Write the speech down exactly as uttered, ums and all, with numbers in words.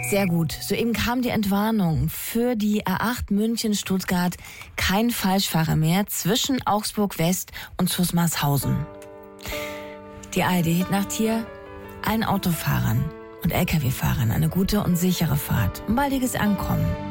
Sehr gut. Soeben kam die Entwarnung für die A acht München-Stuttgart. Kein Falschfahrer mehr zwischen Augsburg West und Zusmarshausen. Die A R D-Nacht hier. Allen Autofahrern und L K W-Fahrern eine gute und sichere Fahrt und baldiges Ankommen.